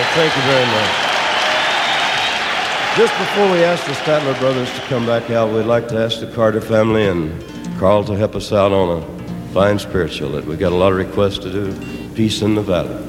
Thank you very much. Just before we ask the Statler brothers to come back out, we'd like to ask the Carter family and Carl to help us out on a fine spiritual that we got a lot of requests to do. Peace in the Valley.